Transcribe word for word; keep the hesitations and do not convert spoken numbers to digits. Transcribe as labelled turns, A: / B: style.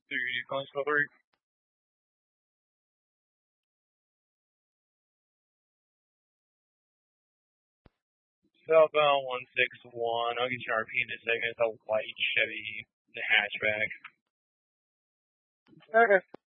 A: Three, calling spell three. Southbound one six one. I'll get your R P in a second. It's a white Chevy, the hatchback.
B: Okay.